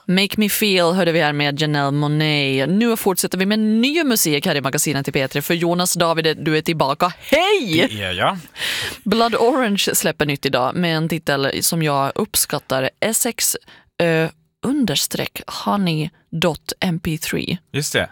Make Me Feel hörde vi här med Janelle Monáe. Nu fortsätter vi med ny musik här i magasinet i P3. För Jonas David, du är tillbaka. Hej! Det är jag. Blood Orange släpper nytt idag med en titel som jag uppskattar. Essex_honey.mp3. Just det.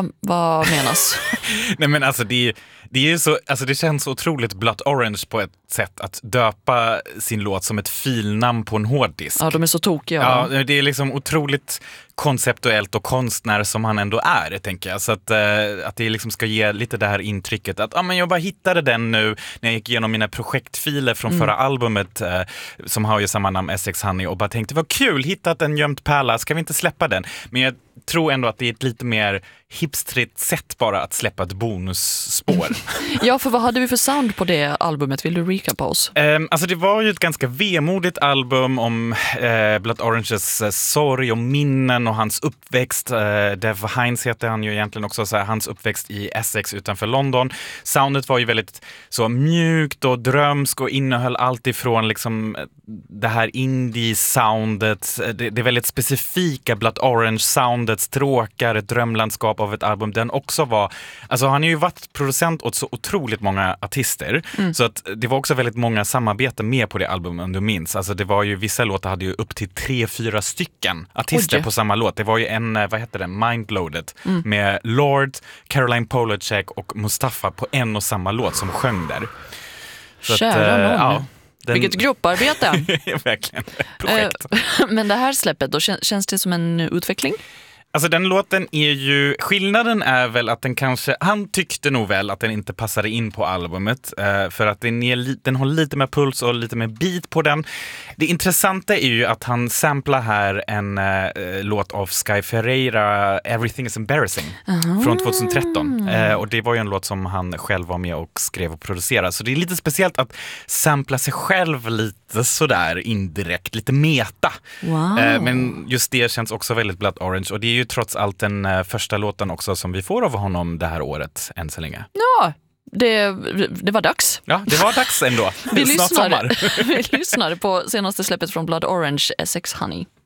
Vad menas? Nej men alltså det är så, alltså det känns otroligt Blood Orange på ett sätt att döpa sin låt som ett filnamn på en hårddisk. Ja, de är så tokiga. Ja, det är liksom otroligt konceptuellt och konstnär som han ändå är, tänker jag. Så att det liksom ska ge lite det här intrycket att men jag bara hittade den nu när jag gick igenom mina projektfiler från förra albumet som har ju samma namn, Essex Honey, och bara tänkte, vad kul, hittat en gömd pärla, ska vi inte släppa den? Men jag tror ändå att det är ett lite mer hipstrigt sätt bara att släppa ett bonusspår. Ja, för vad hade vi för sound på det albumet? Vill du recapa oss? Alltså det var ju ett ganska vemodigt album om Blood Oranges sorg och minnen och hans uppväxt. Dev Hynes heter han ju egentligen också, så här, hans uppväxt i Essex utanför London. Soundet var ju väldigt så mjukt och drömsk och innehöll allt ifrån liksom det här indie-soundet, det väldigt specifika Blood Orange-soundet, stråkar, ett drömlandskap av ett album. Den också var, alltså han är ju varit producent åt så otroligt många artister, så att det var också väldigt många samarbeten med på det albumet, om du minns. Alltså det var ju, vissa låtar hade ju upp till 3-4 stycken artister på samma låt. Det var ju en, vad heter det, Mindloaded med Lord, Caroline Polachek och Mustafa på en och samma låt som sjöng där. Så Kära någon. ja. Vilket grupparbete. Verkligen, projekt. Men det här släppet, då känns det som en utveckling? Alltså den låten är ju, skillnaden är väl att den kanske, han tyckte nog väl att den inte passade in på albumet för att den har lite mer puls och lite mer beat på den. Det intressanta är ju att han samplar här en låt av Sky Ferreira, Everything is Embarrassing, från 2013. Och det var ju en låt som han själv var med och skrev och producerade. Så det är lite speciellt att sampla sig själv lite sådär indirekt, lite meta. Wow. Men just det känns också väldigt Blood Orange, och det är ju trots allt den första låten också som vi får av honom det här året än så länge. Ja, det var dags. Ja, det var dags ändå. Vi Snart sommar. lyssnar på senaste släppet från Blood Orange, Essex Honey.